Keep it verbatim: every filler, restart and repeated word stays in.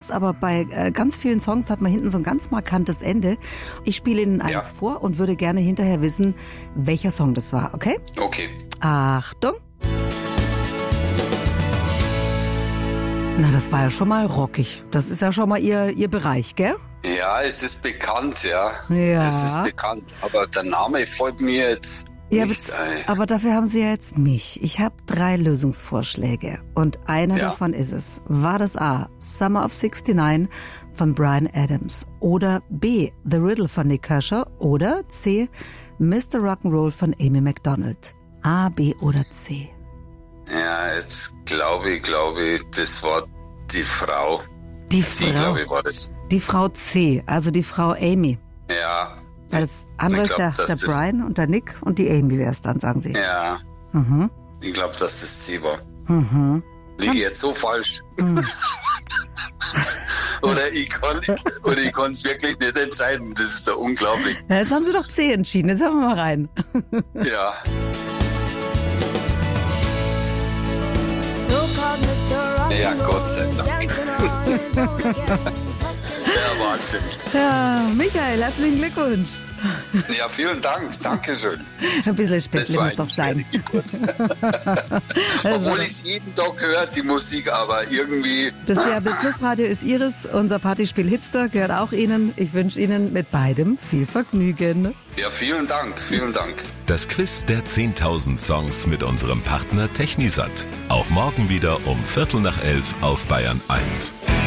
kurz, aber bei äh, ganz vielen Songs hat man hinten so ein ganz markantes Ende. Ich spiele Ihnen eins Ja. vor und würde gerne hinterher wissen, welcher Song das war, okay? Okay. Achtung. Na, das war ja schon mal rockig. Das ist ja schon mal Ihr, Ihr Bereich, gell? Ja, es ist bekannt, ja. Ja. Es ist bekannt, aber der Name folgt mir jetzt Ja, nicht aber, ein. aber dafür haben Sie ja jetzt mich. Ich habe drei Lösungsvorschläge und einer Ja. davon ist es. War das A, Summer of sixty-nine von Bryan Adams oder B, The Riddle von Nick Kershaw oder C, Mister Rock'n'Roll von Amy Macdonald? A, B oder C? Ja, jetzt glaube ich, glaube ich, das war die Frau. Die Sie, Frau, glaube ich, war das. die Frau C, also die Frau Amy. Ja. Weil das andere Ich ist glaub, der, dass der das- Brian und der Nick und die Amy wäre es dann, sagen Sie. Ja, Mhm. ich glaube, dass das sie war. Mhm. Liege ich jetzt so falsch? Mhm. oder ich kann oder ich kann es wirklich nicht entscheiden. Das ist ja unglaublich. Ja, jetzt haben Sie doch C entschieden. Jetzt hören wir mal rein. Ja. Ja, Gott sei Dank. Ja, Wahnsinn. Ja, Michael, herzlichen Glückwunsch. Ja, vielen Dank. Dankeschön. Ein bisschen Das Spätzle war muss doch eine sein. schwere Geburt. Obwohl ich es jeden Tag höre, die Musik, aber irgendwie... Das D A B Plus Radio ist Ihres. Unser Partyspiel Hitster gehört auch Ihnen. Ich wünsche Ihnen mit beidem viel Vergnügen. Ja, vielen Dank. Vielen Dank. Das Quiz der zehntausend Songs mit unserem Partner Technisat. Auch morgen wieder um Viertel nach elf auf Bayern eins.